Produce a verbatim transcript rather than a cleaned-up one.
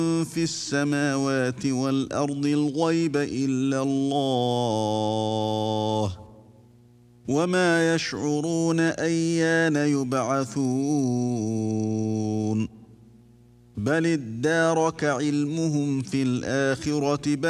في السماوات والأرض الغيب إلا الله وما يشعرون أيان يبعثون بل ادارك علمهم في الآخرة